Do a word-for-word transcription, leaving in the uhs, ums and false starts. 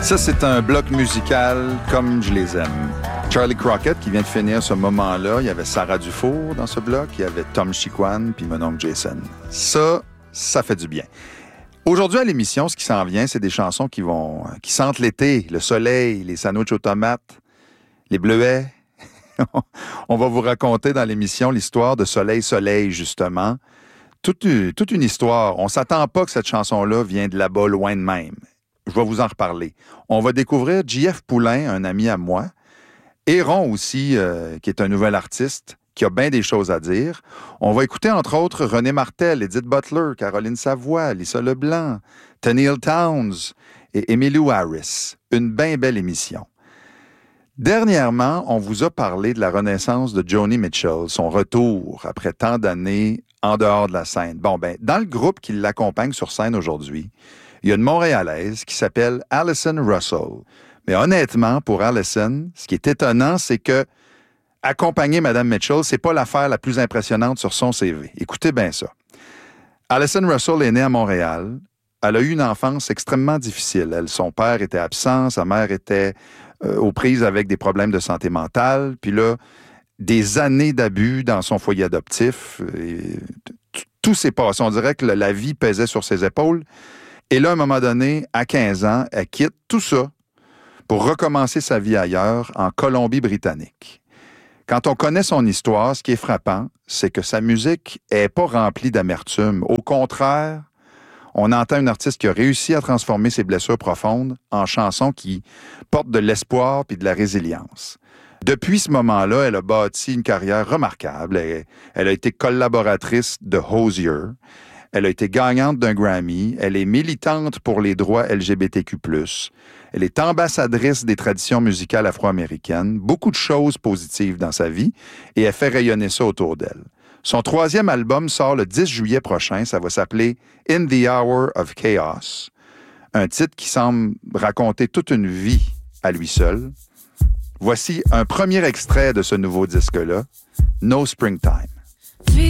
Ça, c'est un bloc musical comme je les aime. Charlie Crockett, qui vient de finir ce moment-là, il y avait Sarah Dufour dans ce bloc, il y avait Tom Chiquan, puis mon oncle Jason. Ça, ça fait du bien. Aujourd'hui, à l'émission, ce qui s'en vient, c'est des chansons qui vont, qui sentent l'été, le soleil, les sandwichs aux tomates, les bleuets. On va vous raconter dans l'émission l'histoire de Soleil Soleil, justement. Toute, toute une histoire. On ne s'attend pas que cette chanson-là vienne de là-bas, loin de même. Je vais vous en reparler. On va découvrir J F Poulain, un ami à moi. Héron aussi, euh, qui est un nouvel artiste, qui a bien des choses à dire. On va écouter, entre autres, René Martel, Edith Butler, Caroline Savoie, Lisa Leblanc, Tenille Townes et Emmylou Harris. Une bien belle émission. Dernièrement, on vous a parlé de la renaissance de Joni Mitchell, son retour après tant d'années en dehors de la scène. Bon, ben, dans le groupe qui l'accompagne sur scène aujourd'hui, il y a une Montréalaise qui s'appelle Alison Russell. Mais honnêtement, pour Alison, ce qui est étonnant, c'est que accompagner Mme Mitchell, c'est pas l'affaire la plus impressionnante sur son C V. Écoutez bien ça. Alison Russell est née à Montréal. Elle a eu une enfance extrêmement difficile. Elle, son père était absent, sa mère était euh, aux prises avec des problèmes de santé mentale. Puis là, des années d'abus dans son foyer adoptif. Et tout s'est passé. On dirait que la vie pesait sur ses épaules. Et là, à un moment donné, à quinze ans, elle quitte tout ça pour recommencer sa vie ailleurs, en Colombie-Britannique. Quand on connaît son histoire, ce qui est frappant, c'est que sa musique n'est pas remplie d'amertume. Au contraire, on entend une artiste qui a réussi à transformer ses blessures profondes en chansons qui portent de l'espoir puis de la résilience. Depuis ce moment-là, elle a bâti une carrière remarquable. Elle, elle a été collaboratrice de Hozier. Elle a été gagnante d'un Grammy. Elle est militante pour les droits L G B T Q plus. Elle est ambassadrice des traditions musicales afro-américaines. Beaucoup de choses positives dans sa vie et elle fait rayonner ça autour d'elle. Son troisième album sort le dix juillet prochain. Ça va s'appeler « In the Hour of Chaos ». Un titre qui semble raconter toute une vie à lui seul. Voici un premier extrait de ce nouveau disque-là, « No Springtime ».